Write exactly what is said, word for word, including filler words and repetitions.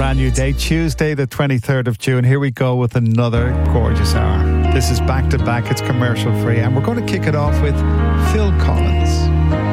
brand new day, Tuesday the twenty-third of June. Here we go with another gorgeous hour. This is back to back, it's commercial free, and we're going to kick it off with Phil Collins.